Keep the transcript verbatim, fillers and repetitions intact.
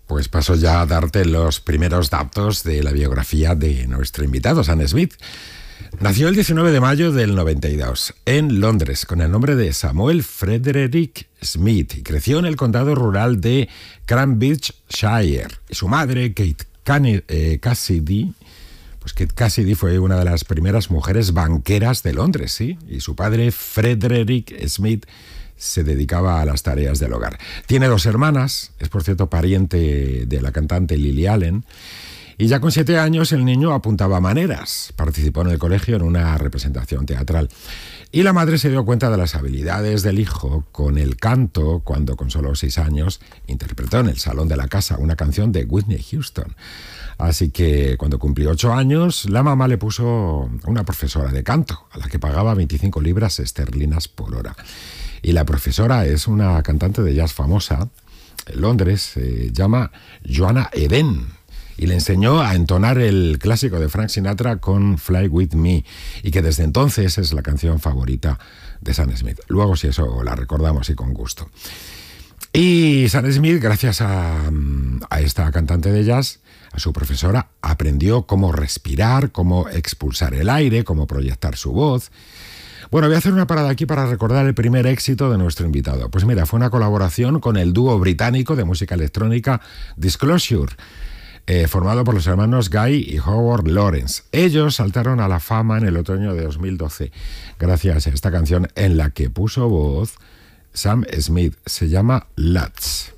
Pues paso ya a darte los primeros datos de la biografía de nuestro invitado, Sam Smith. Nació el diecinueve de mayo del noventa y dos en Londres con el nombre de Samuel Frederick Smith y creció en el condado rural de Cambridgeshire. Y su madre, Kate Can- eh, Cassidy, pues Kate Cassidy fue una de las primeras mujeres banqueras de Londres, ¿sí? Y su padre, Frederick Smith, se dedicaba a las tareas del hogar. Tiene dos hermanas, es por cierto pariente de la cantante Lily Allen, y ya con siete años el niño apuntaba maneras. Participó en el colegio en una representación teatral. Y la madre se dio cuenta de las habilidades del hijo con el canto cuando con solo seis años interpretó en el salón de la casa una canción de Whitney Houston. Así que cuando cumplió ocho años, la mamá le puso una profesora de canto, a la que pagaba veinticinco libras esterlinas por hora. Y la profesora es una cantante de jazz famosa en Londres, se llama Joanna Eden, y le enseñó a entonar el clásico de Frank Sinatra con Fly With Me, y que desde entonces es la canción favorita de Sam Smith. Luego, si eso, la recordamos y con gusto. Y Sam Smith, gracias a, a esta cantante de jazz, a su profesora, aprendió cómo respirar, cómo expulsar el aire, cómo proyectar su voz. Bueno, voy a hacer una parada aquí para recordar el primer éxito de nuestro invitado. Pues mira, fue una colaboración con el dúo británico de música electrónica Disclosure, eh, formado por los hermanos Guy y Howard Lawrence. Ellos saltaron a la fama en el otoño de dos mil doce gracias a esta canción en la que puso voz Sam Smith. Se llama Lutz.